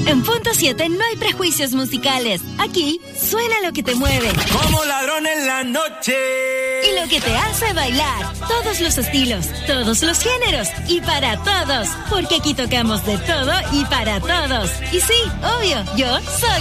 En Punto 7 no hay prejuicios musicales. Aquí suena lo que te mueve. Como ladrón en la noche. Y lo que te hace bailar. Todos los estilos, todos los géneros y para todos. Porque aquí tocamos de todo y para todos. Y sí, obvio, yo soy